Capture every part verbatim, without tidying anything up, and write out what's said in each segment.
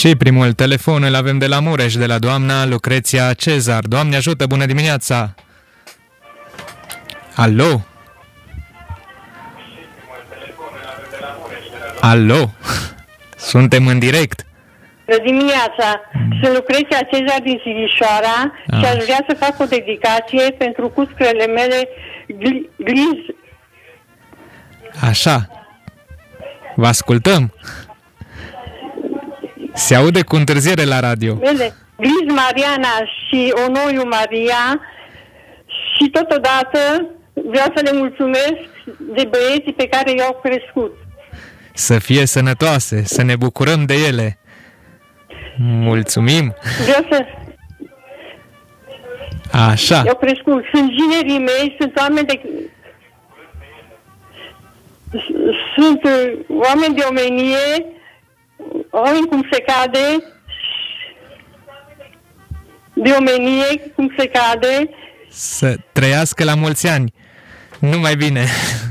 Și primul telefon îl avem de la Mureș, de la doamna Lucreția Cezar. Doamne ajută, bună dimineața! Alo? Alo? Suntem în direct. Bună dimineața! Sunt Lucreția Cezar din Sighișoara ah. și aș vrea să fac o dedicație pentru cuscrele mele gli- gliz. Așa. Vă ascultăm. Se aude cu întârziere la radio. Mele, Gliz Mariana și Onoiu Maria și totodată vreau să le mulțumesc de băieții pe care i-au crescut. Să fie sănătoase, să ne bucurăm de ele. Mulțumim. Vreau să... Așa. I-au crescut. Sunt ginerii mei, sunt oameni de... Sunt oameni de omenie, oameni cum se cade, de omenie cum se cade. Să trăiască la mulți ani. Numai bine.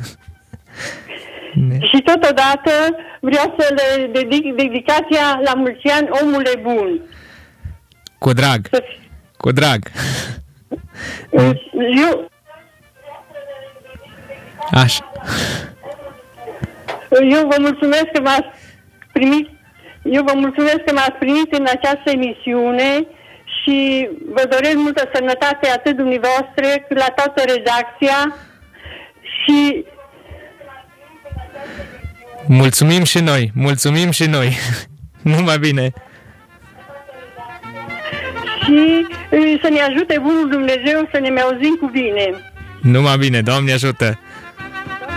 Și totodată vreau să le dedic dedicația la mulți ani, omule bun. Cu drag. Cu drag. Eu... Așa. Eu vă mulțumesc că m-ați primit, eu vă mulțumesc că m-ați primit în această emisiune și vă doresc multă sănătate atât dumneavoastră cât la toată redacția și mulțumim și noi, mulțumim și noi. Numai bine. Și să ne ajute bunul Dumnezeu să ne mai auzim cu bine. Numai bine, Doamne ajută.